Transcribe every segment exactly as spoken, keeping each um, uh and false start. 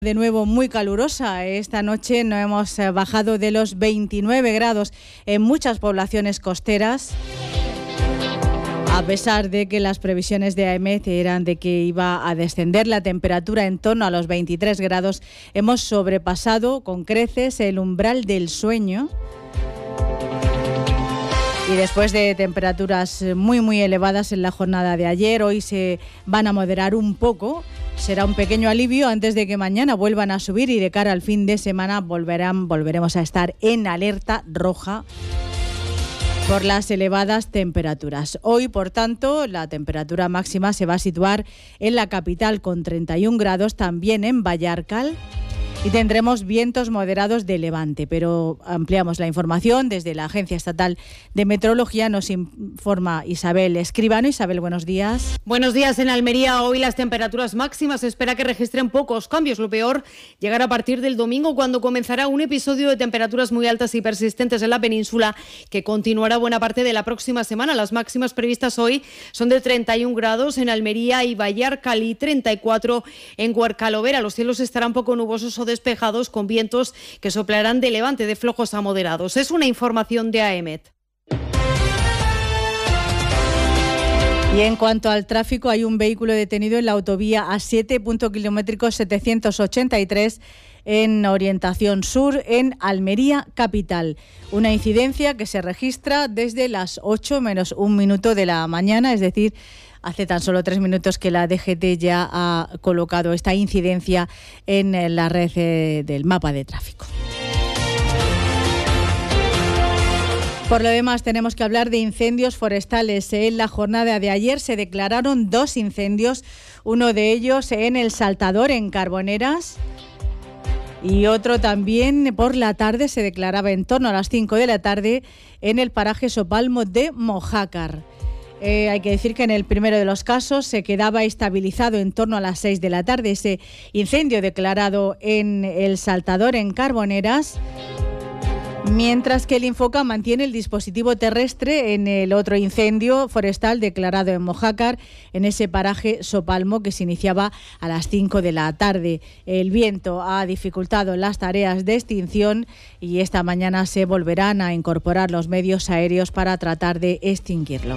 De nuevo muy calurosa. Esta noche no hemos bajado de los veintinueve grados en muchas poblaciones costeras, a pesar de que las previsiones de AEMET eran de que iba a descender la temperatura en torno a los veintitrés grados. Hemos sobrepasado con creces el umbral del sueño. Y después de temperaturas muy muy elevadas en la jornada de ayer, hoy se van a moderar un poco. Será un pequeño alivio antes de que mañana vuelvan a subir y de cara al fin de semana volverán, volveremos a estar en alerta roja por las elevadas temperaturas. Hoy, por tanto, la temperatura máxima se va a situar en la capital con treinta y un grados, también en Vallarcal. Y tendremos vientos moderados de levante, pero ampliamos la información desde la Agencia Estatal de Meteorología. Nos informa Isabel Escribano. Isabel, buenos días. Buenos días. En Almería hoy las temperaturas máximas se espera que registren pocos cambios. Lo peor llegará a partir del domingo, cuando comenzará un episodio de temperaturas muy altas y persistentes en la península, que continuará buena parte de la próxima semana. Las máximas previstas hoy son de treinta y un grados en Almería y Vallarcal y treinta y cuatro en Huercalovera. Los cielos estarán poco nubosos o despejados, con vientos que soplarán de levante de flojos a moderados. Es una información de AEMET. Y en cuanto al tráfico, hay un vehículo detenido en la autovía A siete, punto kilométrico setecientos ochenta y tres, en orientación sur, en Almería capital. Una incidencia que se registra desde las ocho menos un minuto de la mañana, es decir, hace tan solo tres minutos que la D G T ya ha colocado esta incidencia en la red eh, del mapa de tráfico. Por lo demás, tenemos que hablar de incendios forestales. En la jornada de ayer se declararon dos incendios, uno de ellos en El Saltador, en Carboneras, y otro también por la tarde se declaraba en torno a las cinco de la tarde en el paraje Sopalmo de Mojácar. Eh, hay que decir que en el primero de los casos se quedaba estabilizado en torno a las seis de la tarde ese incendio declarado en El Saltador, en Carboneras, mientras que el Infoca mantiene el dispositivo terrestre en el otro incendio forestal declarado en Mojácar, en ese paraje Sopalmo, que se iniciaba a las cinco de la tarde. El viento ha dificultado las tareas de extinción y esta mañana se volverán a incorporar los medios aéreos para tratar de extinguirlo.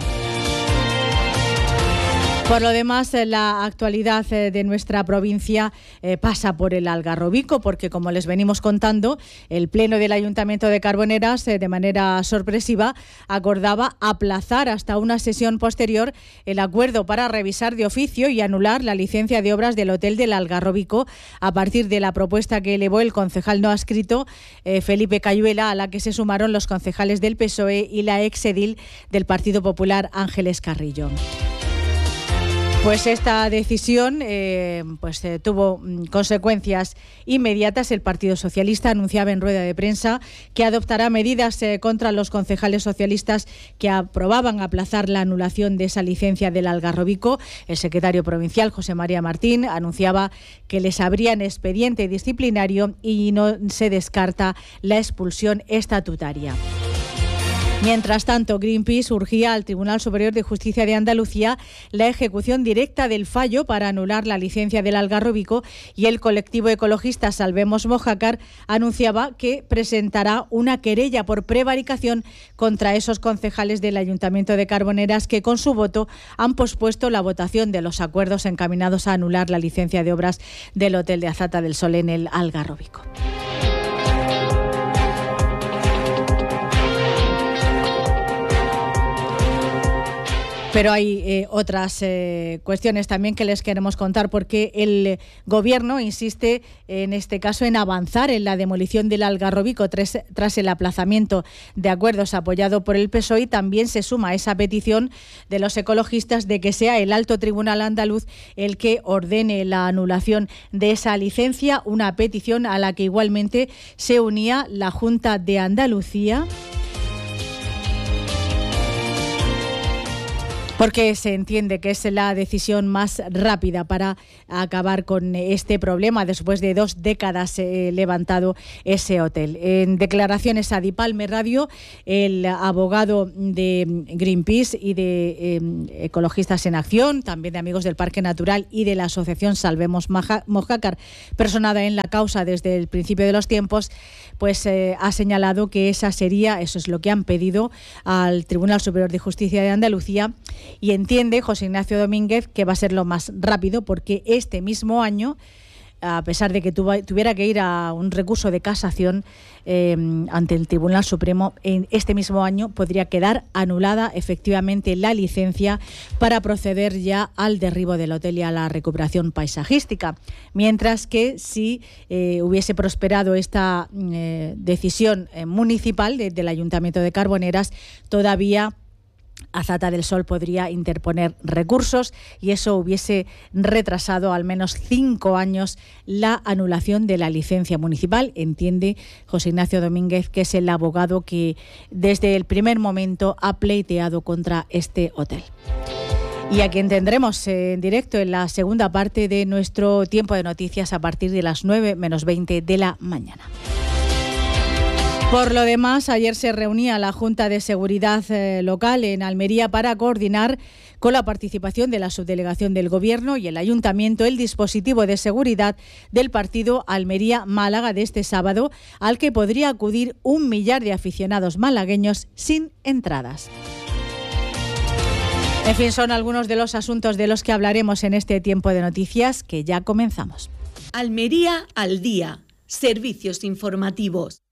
Por lo demás, la actualidad de nuestra provincia eh, pasa por el Algarrobico, porque, como les venimos contando, el Pleno del Ayuntamiento de Carboneras, eh, de manera sorpresiva, acordaba aplazar hasta una sesión posterior el acuerdo para revisar de oficio y anular la licencia de obras del Hotel del Algarrobico, a partir de la propuesta que elevó el concejal no adscrito eh, Felipe Cayuela, a la que se sumaron los concejales del P S O E y la exedil del Partido Popular, Ángeles Carrillo. Pues esta decisión eh, pues, eh, tuvo mm, consecuencias inmediatas. El Partido Socialista anunciaba en rueda de prensa que adoptará medidas eh, contra los concejales socialistas que aprobaban aplazar la anulación de esa licencia del Algarrobico. El secretario provincial, José María Martín, anunciaba que les abrían expediente disciplinario y no se descarta la expulsión estatutaria. Mientras tanto, Greenpeace urgía al Tribunal Superior de Justicia de Andalucía la ejecución directa del fallo para anular la licencia del Algarrobico, y el colectivo ecologista Salvemos Mojácar anunciaba que presentará una querella por prevaricación contra esos concejales del Ayuntamiento de Carboneras que, con su voto, han pospuesto la votación de los acuerdos encaminados a anular la licencia de obras del Hotel de Azata del Sol en el Algarrobico. Pero hay eh, otras eh, cuestiones también que les queremos contar, porque el Gobierno insiste en este caso en avanzar en la demolición del Algarrobico tras, tras el aplazamiento de acuerdos apoyado por el P S O E, y también se suma a esa petición de los ecologistas de que sea el Alto Tribunal andaluz el que ordene la anulación de esa licencia, una petición a la que igualmente se unía la Junta de Andalucía. porque se entiende que es la decisión más rápida para acabar con este problema después de dos décadas eh, levantado ese hotel. En declaraciones a Dipalme Radio, el abogado de Greenpeace y de eh, Ecologistas en Acción, también de Amigos del Parque Natural y de la asociación Salvemos Mojácar, personada en la causa desde el principio de los tiempos, pues eh, ha señalado que esa sería, eso es lo que han pedido al Tribunal Superior de Justicia de Andalucía, y entiende José Ignacio Domínguez que va a ser lo más rápido porque este mismo año, a pesar de que tuviera que ir a un recurso de casación eh, ante el Tribunal Supremo, en este mismo año podría quedar anulada efectivamente la licencia para proceder ya al derribo del hotel y a la recuperación paisajística. Mientras que si eh, hubiese prosperado esta eh, decisión eh, municipal de, del Ayuntamiento de Carboneras, todavía Azata del Sol podría interponer recursos y eso hubiese retrasado al menos cinco años la anulación de la licencia municipal. Entiende José Ignacio Domínguez, que es el abogado que desde el primer momento ha pleiteado contra este hotel. Y a quien tendremos en directo en la segunda parte de nuestro tiempo de noticias a partir de las nueve menos veinte de la mañana. Por lo demás, ayer se reunía la Junta de Seguridad eh, Local en Almería para coordinar con la participación de la subdelegación del Gobierno y el Ayuntamiento el dispositivo de seguridad del partido Almería-Málaga de este sábado, al que podría acudir un millar de aficionados malagueños sin entradas. En fin, son algunos de los asuntos de los que hablaremos en este tiempo de noticias que ya comenzamos. Almería al día. Servicios informativos.